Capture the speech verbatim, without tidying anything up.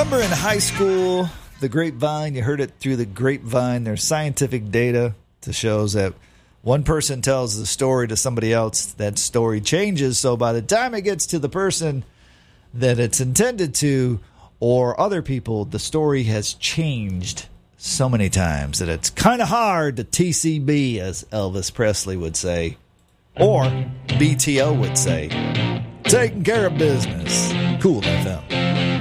Remember in high school, the grapevine, you heard it through the grapevine. There's scientific data to shows that one person tells the story to somebody else, that story changes. So by the time it gets to the person that it's intended to, or other people, the story has changed so many times that it's kind of hard to T C B, as Elvis Presley would say, or B T O would say. Taking care of business. Cool F M.